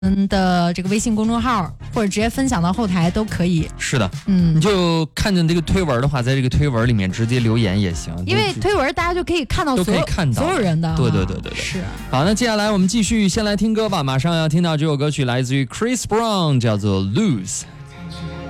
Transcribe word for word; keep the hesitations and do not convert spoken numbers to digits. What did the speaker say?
们的这个微信公众号，或者直接分享到后台都可以。 是的， 嗯， 你就看见这个推文的话，在这个推文里面直接留言也行， 因为推文大家就可以看到所有都可以看到所有人的。 对对对对对， 是。 好，那接下来我们继续先来听歌吧，马上要听到这首歌曲来自于 Chris Brown， 叫做 Lose。